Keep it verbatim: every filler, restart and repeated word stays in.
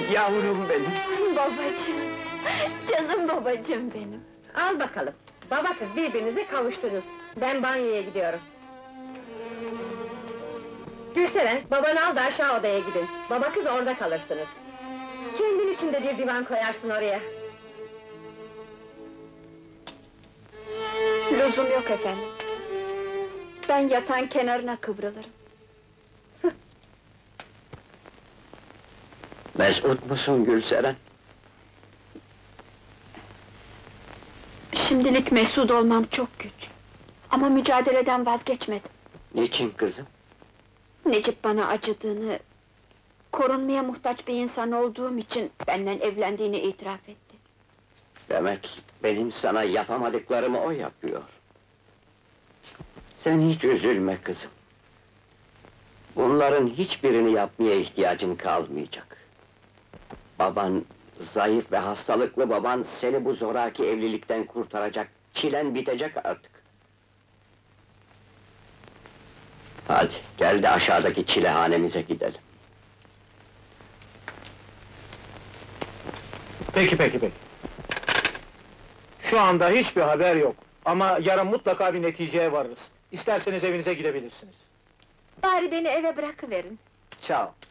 Yavrum benim! Babacığım! Canım babacığım benim! Al bakalım, baba kız birbirinize kavuştunuz. Ben banyoya gidiyorum. Gülseren, babanı al da aşağı odaya gidin. Baba kız orada kalırsınız. Kendin için de bir divan koyarsın oraya. Lüzum yok efendim. Ben yatağın kenarına kıvrılırım. Mesut musun Gülseren? Şimdilik mesut olmam çok güç. Ama mücadeleden vazgeçmedim. Niçin kızım? Necip bana acıdığını... ...korunmaya muhtaç bir insan olduğum için... ...benden evlendiğini itiraf etti. Demek benim sana yapamadıklarımı o yapıyor. Sen hiç üzülme kızım. Bunların hiçbirini yapmaya ihtiyacın kalmayacak. Baban, zayıf ve hastalıklı baban seni bu zoraki evlilikten kurtaracak, çilen bitecek artık. Hadi, gel de aşağıdaki çilehanemize gidelim. Peki, peki, peki. Şu anda hiçbir haber yok. Ama yarın mutlaka bir neticeye varırız. İsterseniz evinize gidebilirsiniz. Bari beni eve bırakıverin. Ciao.